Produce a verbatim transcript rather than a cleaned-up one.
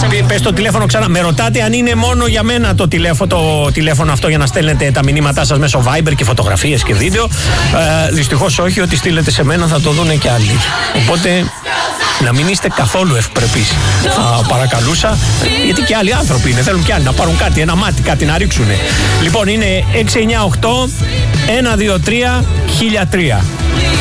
Πες το τηλέφωνο ξανά. Με ρωτάτε αν είναι μόνο για μένα το τηλέφωνο, το τηλέφωνο αυτό για να στέλνετε τα μηνύματά σας μέσω Viber και φωτογραφίες και βίντεο. Ε, δυστυχώς όχι, ότι στείλετε σε μένα θα το δούνε και άλλοι. Οπότε να μην είστε καθόλου ευπρεπείς. Θα παρακαλούσα, γιατί και άλλοι άνθρωποι είναι. Θέλουν και άλλοι να πάρουν κάτι, ένα μάτι, κάτι να ρίξουν. Λοιπόν, είναι έξι εννιά οκτώ ένα δύο τρία χίλια τρία.